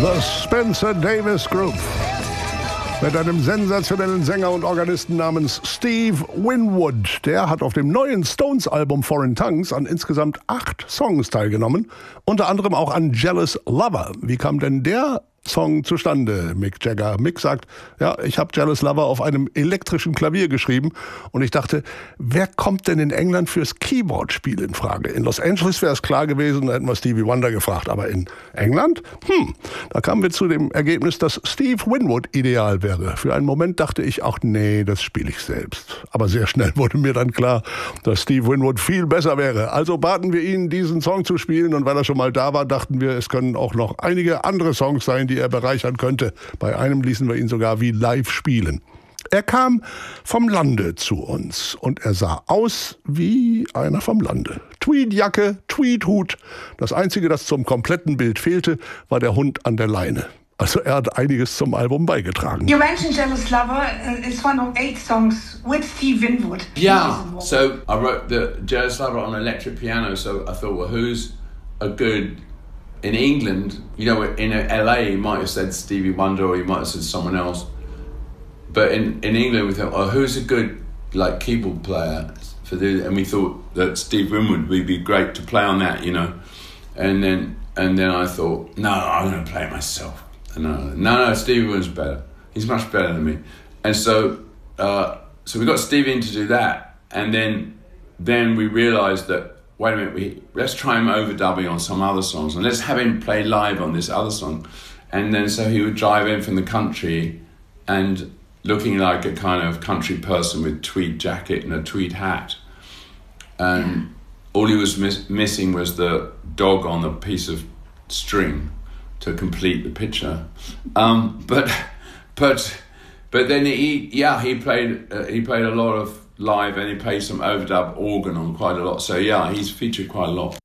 The Spencer Davis Group. Mit einem sensationellen Sänger und Organisten namens Steve Winwood. Der hat auf dem neuen Stones-Album Foreign Tongues an insgesamt 8 Songs teilgenommen. Unter anderem auch an Jealous Lover. Wie kam denn der Song zustande, Mick Jagger? Mick sagt, ja, ich habe Jealous Lover auf einem elektrischen Klavier geschrieben und ich dachte, wer kommt denn in England fürs Keyboard-Spiel in Frage? In Los Angeles wäre es klar gewesen, da hätten wir Stevie Wonder gefragt, aber in England? Da kamen wir zu dem Ergebnis, dass Steve Winwood ideal wäre. Für einen Moment dachte ich auch, nee, das spiele ich selbst. Aber sehr schnell wurde mir dann klar, dass Steve Winwood viel besser wäre. Also baten wir ihn, diesen Song zu spielen und weil er schon mal da war, dachten wir, es können auch noch einige andere Songs sein, die er bereichern könnte. Bei einem ließen wir ihn sogar wie live spielen. Er kam vom Lande zu uns und er sah aus wie einer vom Lande. Tweedjacke, Tweedhut. Das Einzige, das zum kompletten Bild fehlte, war der Hund an der Leine. Also er hat einiges zum Album beigetragen. You mentioned Jealous Lover. It's one of 8 songs with Steve Winwood. Yeah, so I wrote the Jealous Lover on electric piano, so I thought, well, who's a good... In England, you know, in LA, you might have said Stevie Wonder or you might have said someone else. But in England, we thought, oh, who's a good like keyboard player for this? And we thought that Steve Winwood would be great to play on that, you know. And then I thought, no, I'm going to play it myself. And no, Stevie Winwood's better. He's much better than me. And so we got Stevie in to do that. And then we realised that, wait a minute, let's try him overdubbing on some other songs and let's have him play live on this other song. And then so he would drive in from the country and looking like a kind of country person with tweed jacket and a tweed hat. And all he was missing was the dog on the piece of string to complete the picture. But then he played a lot of live and he played some overdub organ on quite a lot. So yeah, he's featured quite a lot.